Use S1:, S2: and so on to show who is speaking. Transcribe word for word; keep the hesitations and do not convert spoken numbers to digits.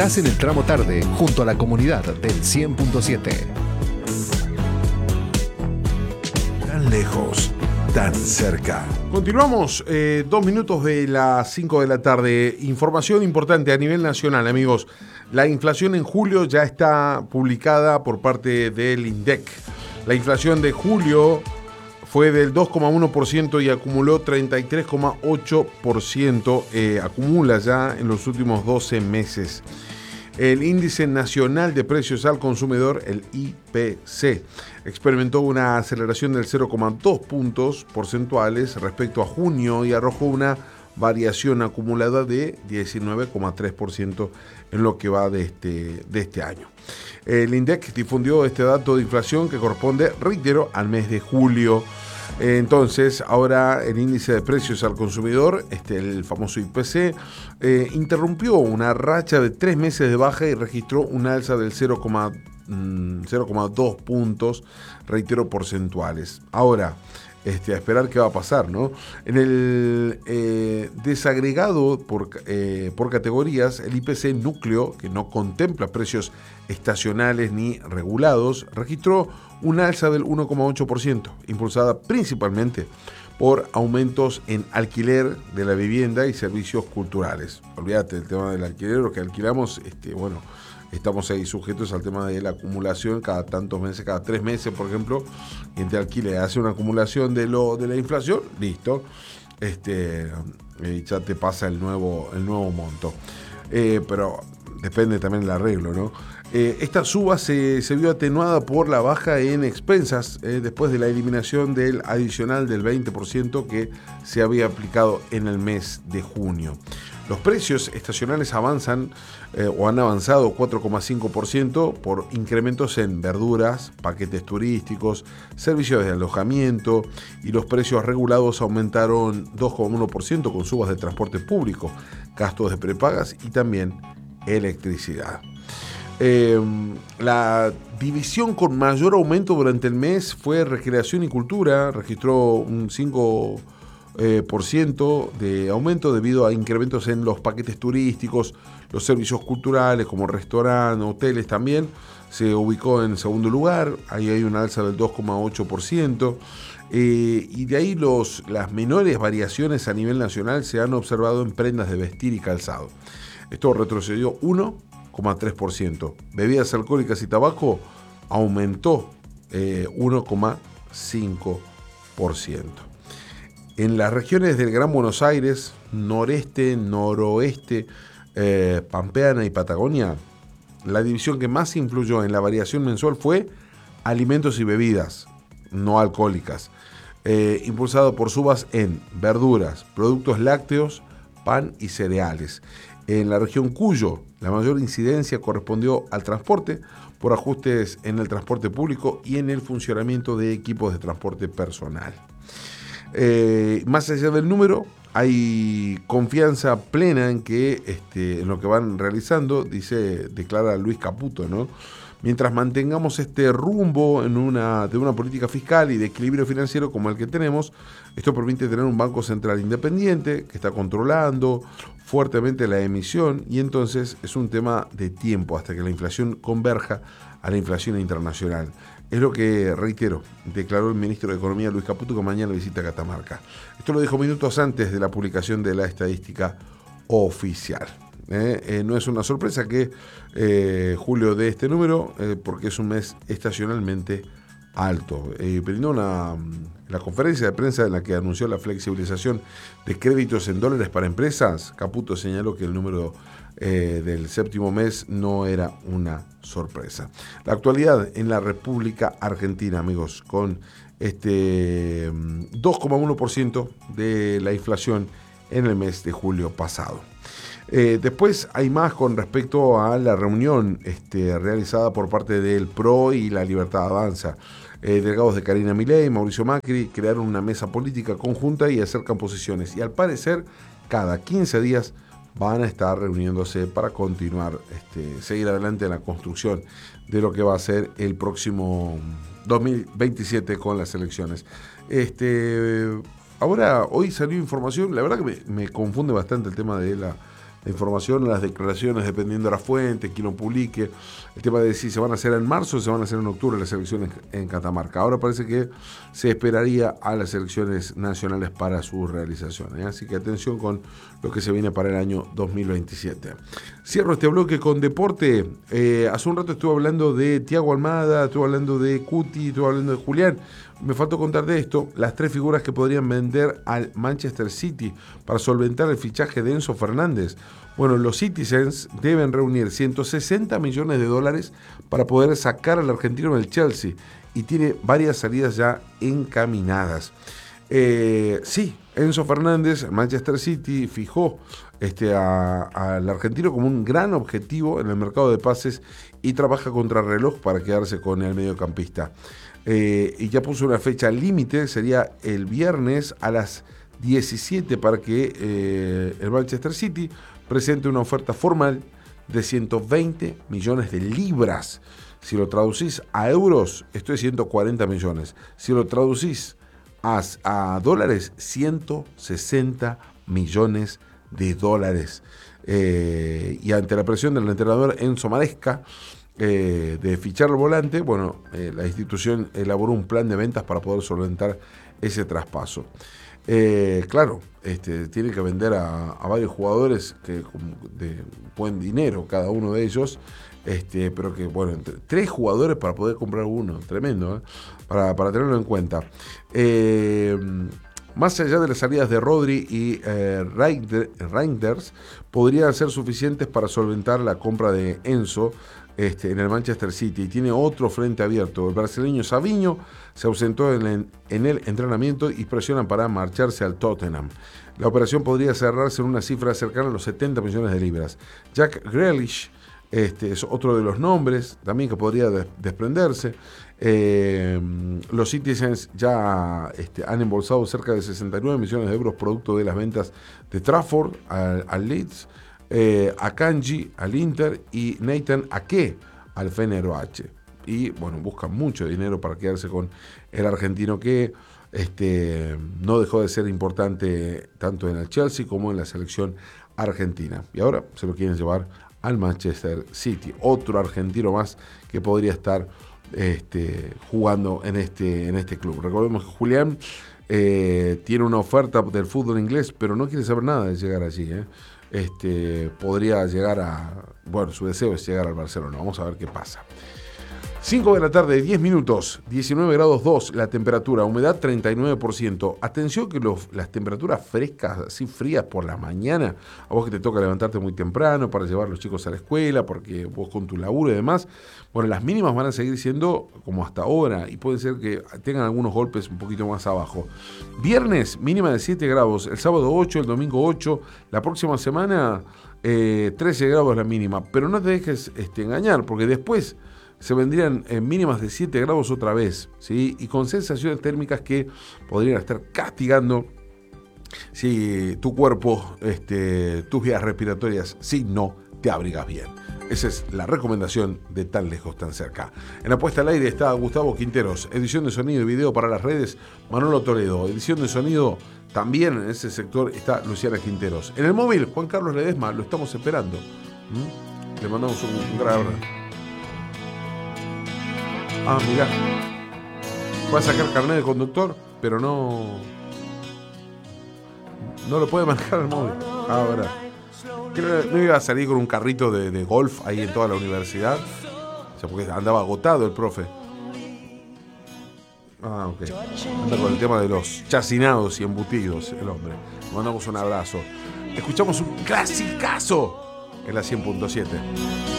S1: Estás en el tramo tarde, junto a la comunidad del cien punto siete.
S2: Tan lejos, tan cerca.
S3: Continuamos, eh, dos minutos de las cinco de la tarde. Información importante a nivel nacional, amigos. La inflación en julio ya está publicada por parte del INDEC. La inflación de julio fue del dos coma uno por ciento y acumuló treinta y tres coma ocho por ciento, eh, acumula ya en los últimos doce meses. El Índice Nacional de Precios al Consumidor, el I P C, experimentó una aceleración del cero coma dos puntos porcentuales respecto a junio y arrojó una variación acumulada de diecinueve coma tres por ciento en lo que va de este, de este año. El INDEC difundió este dato de inflación que corresponde, reitero, al mes de julio. Entonces, ahora el índice de precios al consumidor, este, el famoso I P C, eh, interrumpió una racha de tres meses de baja y registró un alza del cero coma dos puntos, reitero, porcentuales. Ahora, este, a esperar qué va a pasar, ¿no? En el eh, desagregado por, eh, por categorías, el I P C núcleo, que no contempla precios estacionales ni regulados, registró un alza del uno coma ocho por ciento, impulsada principalmente por aumentos en alquiler de la vivienda y servicios culturales. Olvídate del tema del alquiler, lo que alquilamos, este, bueno, estamos ahí sujetos al tema de la acumulación cada tantos meses, cada tres meses, por ejemplo, quien te alquile hace una acumulación de lo de la inflación, listo, este, eh, ya te pasa el nuevo, el nuevo monto. Eh, pero depende también del arreglo, ¿no? Eh, esta suba se, se vio atenuada por la baja en expensas eh, después de la eliminación del adicional del veinte por ciento que se había aplicado en el mes de junio. Los precios estacionales avanzan eh, o han avanzado cuatro coma cinco por ciento por incrementos en verduras, paquetes turísticos, servicios de alojamiento, y los precios regulados aumentaron dos coma uno por ciento con subas de transporte público, gastos de prepagas y también electricidad. Eh, la división con mayor aumento durante el mes fue recreación y cultura, registró un cinco por ciento de aumento debido a incrementos en los paquetes turísticos, los servicios culturales como restaurantes, hoteles también, se ubicó en segundo lugar, ahí hay una alza del dos coma ocho por ciento, eh, y de ahí los, las menores variaciones a nivel nacional se han observado en prendas de vestir y calzado. Esto retrocedió uno coma tres por ciento. Bebidas alcohólicas y tabaco aumentó eh, uno coma cinco por ciento. En las regiones del Gran Buenos Aires, noreste, noroeste, eh, Pampeana y Patagonia, la división que más influyó en la variación mensual fue alimentos y bebidas no alcohólicas, eh, impulsado por subas en verduras, productos lácteos, pan y cereales. En la región Cuyo, la mayor incidencia correspondió al transporte, por ajustes en el transporte público y en el funcionamiento de equipos de transporte personal. Eh, más allá del número, hay confianza plena en que este, en lo que van realizando, dice, declara Luis Caputo, ¿no? Mientras mantengamos este rumbo en una, de una política fiscal y de equilibrio financiero como el que tenemos, esto permite tener un Banco Central independiente que está controlando fuertemente la emisión, y entonces es un tema de tiempo hasta que la inflación converja a la inflación internacional. Es lo que, reitero, declaró el ministro de Economía Luis Caputo, que mañana visita Catamarca. Esto lo dijo minutos antes de la publicación de la estadística oficial. Eh, eh, no es una sorpresa que eh, julio dé este número, eh, porque es un mes estacionalmente alto. Eh, brindó una, la conferencia de prensa en la que anunció la flexibilización de créditos en dólares para empresas. Caputo señaló que el número eh, del séptimo mes no era una sorpresa. La actualidad en la República Argentina, amigos, con este dos coma uno por ciento de la inflación en el mes de julio pasado. Eh, después hay más con respecto a la reunión este, realizada por parte del P R O y la Libertad Avanza. Eh, delegados de Karina Milei y Mauricio Macri crearon una mesa política conjunta y acercan posiciones. Y al parecer, cada quince días van a estar reuniéndose para continuar, este, seguir adelante en la construcción de lo que va a ser el próximo dos mil veintisiete con las elecciones. Este, ahora, hoy salió información, la verdad que me, me confunde bastante el tema de la la información, las declaraciones, dependiendo de la fuente, quién lo publique. El tema de si se van a hacer en marzo o se van a hacer en octubre las elecciones en Catamarca. Ahora parece que se esperaría a las elecciones nacionales para su realización, ¿eh? Así que atención con lo que se viene para el año dos mil veintisiete. Cierro este bloque con deporte. Eh, hace un rato estuve hablando de Thiago Almada, estuve hablando de Cuti, estuve hablando de Julián. Me faltó contar de esto, las tres figuras que podrían vender al Manchester City para solventar el fichaje de Enzo Fernández. Bueno, los Citizens deben reunir ciento sesenta millones de dólares para poder sacar al argentino del Chelsea y tiene varias salidas ya encaminadas. Eh, sí, Enzo Fernández, Manchester City, fijó este, al argentino como un gran objetivo en el mercado de pases y trabaja contra reloj para quedarse con el mediocampista. Eh, y ya puso una fecha límite, sería el viernes a las diecisiete para que eh, el Manchester City presente una oferta formal de ciento veinte millones de libras. Si lo traducís a euros, esto es ciento cuarenta millones. Si lo traducís a, a dólares, ciento sesenta millones de dólares. Eh, y ante la presión del entrenador Enzo Maresca, Eh, de fichar al volante, bueno, eh, la institución elaboró un plan de ventas para poder solventar ese traspaso. Eh, claro, este, tiene que vender a, a varios jugadores que de buen dinero, cada uno de ellos, este, pero que, bueno, entre, tres jugadores para poder comprar uno, tremendo, ¿eh? para, para tenerlo en cuenta. Eh, Más allá de las salidas de Rodri y eh, Reinders, podrían ser suficientes para solventar la compra de Enzo este, en el Manchester City. Y tiene otro frente abierto. El brasileño Savinho se ausentó en el, en el entrenamiento y presionan para marcharse al Tottenham. La operación podría cerrarse en una cifra cercana a los setenta millones de libras. Jack Grealish este, es otro de los nombres también que podría des- desprenderse. Eh, los Citizens ya este, han embolsado cerca de sesenta y nueve millones de euros producto de las ventas de Trafford al, al Leeds, eh, Akanji al Inter y Nathan Ake al Fenerbahce. Y bueno, buscan mucho dinero para quedarse con el argentino que este, no dejó de ser importante tanto en el Chelsea como en la selección argentina. Y ahora se lo quieren llevar al Manchester City. Otro argentino más que podría estar Este, jugando en este, en este club. Recordemos que Julián eh, tiene una oferta del fútbol inglés, pero no quiere saber nada de llegar allí. ¿eh? Este, podría llegar a... Bueno, su deseo es llegar al Barcelona. Vamos a ver qué pasa. cinco de la tarde, diez minutos, diecinueve grados dos la temperatura, humedad treinta y nueve por ciento. Atención que los, las temperaturas frescas, así frías por la mañana, a vos que te toca levantarte muy temprano para llevar a los chicos a la escuela, porque vos con tu laburo y demás, bueno, las mínimas van a seguir siendo como hasta ahora y puede ser que tengan algunos golpes un poquito más abajo. Viernes, mínima de siete grados, el sábado ocho, el domingo ocho, la próxima semana eh, trece grados la mínima, pero no te dejes este, engañar, porque después se vendrían en mínimas de siete grados otra vez, ¿sí? Y con sensaciones térmicas que podrían estar castigando si tu cuerpo, este, tus vías respiratorias, si no te abrigas bien. Esa es la recomendación de Tan Lejos, Tan Cerca. En la puesta al aire está Gustavo Quinteros, edición de sonido y video para las redes, Manolo Toledo, edición de sonido también en ese sector está Luciana Quinteros. En el móvil, Juan Carlos Ledesma, lo estamos esperando. ¿Mm? Le mandamos un, un gran abrazo. Ah, mirá. Va a sacar carnet de conductor, pero no... No lo puede manejar el móvil. Ah, verdad. No iba a salir con un carrito de, de golf ahí en toda la universidad. O sea, porque andaba agotado el profe. Ah, ok. Anda con el tema de los chacinados y embutidos el hombre. Le mandamos un abrazo. Escuchamos un clasicazo en la cien punto siete.